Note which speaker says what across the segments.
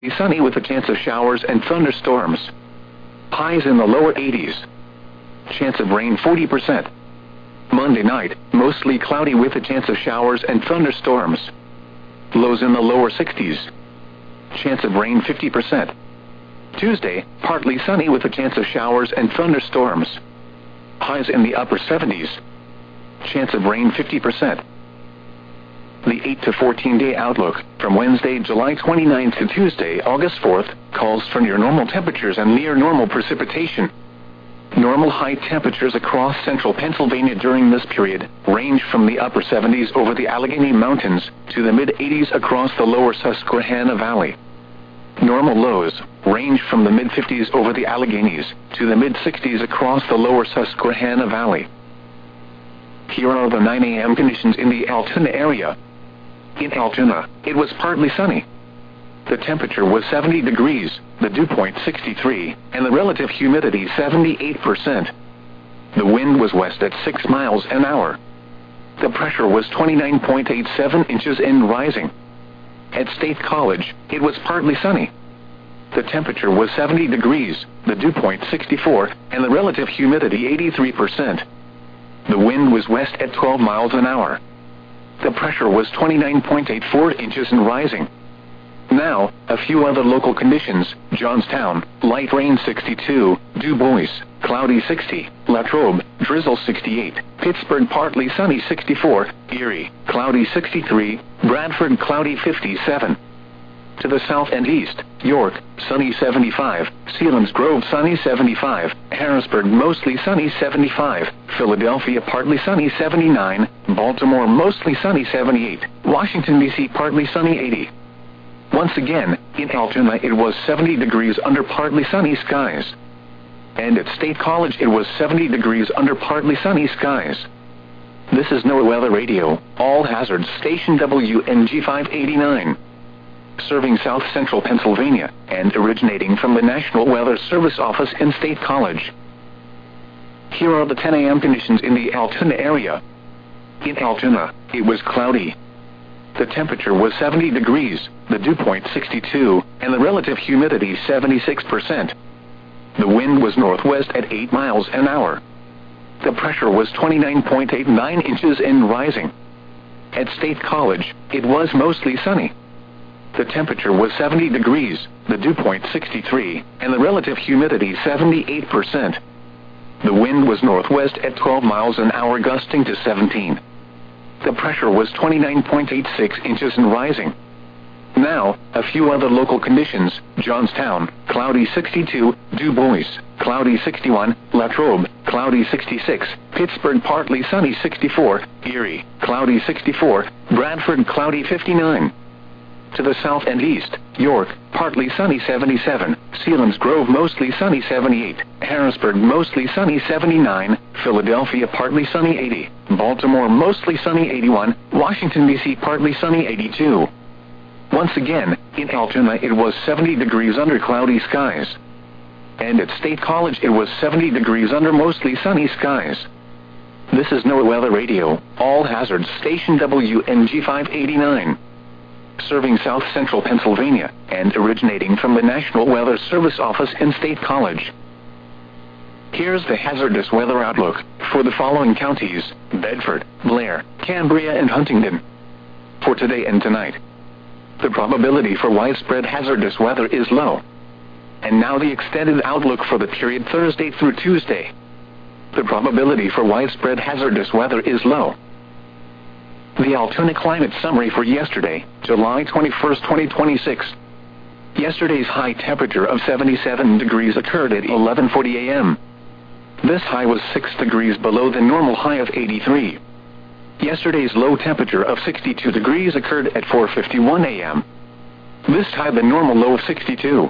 Speaker 1: Sunny with a chance of showers and thunderstorms. Highs in the lower 80s. Chance of rain 40%. Monday night, mostly cloudy with a chance of showers and thunderstorms. Lows in the lower 60s. Chance of rain 50%. Tuesday, partly sunny with a chance of showers and thunderstorms. Highs in the upper 70s. Chance of rain 50%. The 8 to 14-day outlook, from Wednesday, July 29th to Tuesday, August 4th, calls for near normal temperatures and near normal precipitation. Normal high temperatures across central Pennsylvania during this period range from the upper 70s over the Allegheny Mountains to the mid-80s across the lower Susquehanna Valley. Normal lows range from the mid-50s over the Alleghenies to the mid-60s across the lower Susquehanna Valley. Here are the 9 a.m. conditions in the Altoona area. In Altoona, it was partly sunny. The temperature was 70 degrees, the dew point 63, and the relative humidity 78%. The wind was west at 6 miles an hour. The pressure was 29.87 inches and rising. At State College, it was partly sunny. The temperature was 70 degrees, the dew point 64, and the relative humidity 83%. The wind was west at 12 miles an hour. The pressure was 29.84 inches and rising. Now, a few other local conditions: Johnstown, light rain 62, Du Bois, cloudy 60, Latrobe, drizzle 68, Pittsburgh partly sunny 64, Erie, cloudy 63, Bradford cloudy 57. To the south and east, York, sunny 75, Selinsgrove sunny 75, Harrisburg mostly sunny 75, Philadelphia partly sunny 79, Baltimore mostly sunny 78, Washington, D.C. partly sunny 80. Once again, in Altoona it was 70 degrees under partly sunny skies. And at State College it was 70 degrees under partly sunny skies. This is NOAA Weather Radio, all hazards station WNG 589. Serving south central Pennsylvania, and originating from the National Weather Service office in State College. Here are the 10 a.m. conditions in the Altoona area. In Altoona, it was cloudy. The temperature was 70 degrees, the dew point 62, and the relative humidity 76%. The wind was northwest at 8 miles an hour. The pressure was 29.89 inches and rising. At State College, it was mostly sunny. The temperature was 70 degrees, the dew point 63, and the relative humidity 78%. The wind was northwest at 12 miles an hour, gusting to 17. The pressure was 29.86 inches and rising. Now, a few other local conditions: Johnstown, cloudy 62, Du Bois, cloudy 61, Latrobe, cloudy 66, Pittsburgh partly sunny 64, Erie, cloudy 64, Bradford cloudy 59. To the south and east, York, partly sunny 77, Selinsgrove mostly sunny 78, Harrisburg mostly sunny 79, Philadelphia partly sunny 80, Baltimore mostly sunny 81, Washington, D.C. partly sunny 82. Once again, in Altoona it was 70 degrees under cloudy skies. And at State College it was 70 degrees under mostly sunny skies. This is NOAA Weather Radio, all hazards station WNG 589. Serving south central Pennsylvania, and originating from the National Weather Service office in State College. Here's the hazardous weather outlook for the following counties: Bedford, Blair, Cambria, and Huntingdon. For today and tonight, the probability for widespread hazardous weather is low. And now the extended outlook for the period Thursday through Tuesday. The probability for widespread hazardous weather is low. The Altoona climate summary for yesterday, July 21, 2026. Yesterday's high temperature of 77 degrees occurred at 11:40 a.m. This high was 6 degrees below the normal high of 83. Yesterday's low temperature of 62 degrees occurred at 4:51 a.m. This tied the normal low of 62.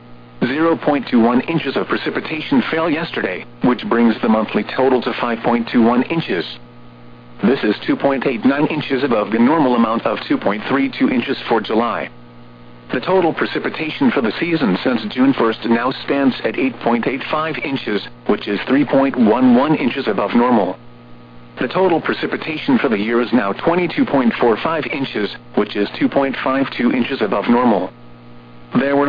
Speaker 1: 0.21 inches of precipitation fell yesterday, which brings the monthly total to 5.21 inches. This is 2.89 inches above the normal amount of 2.32 inches for July. The total precipitation for the season since June 1st now stands at 8.85 inches, which is 3.11 inches above normal. The total precipitation for the year is now 22.45 inches, which is 2.52 inches above normal. There were